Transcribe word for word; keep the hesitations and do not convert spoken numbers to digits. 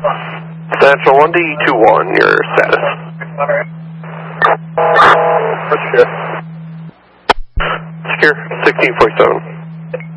Central one D two one, your status. Secure, sixteen forty-seven.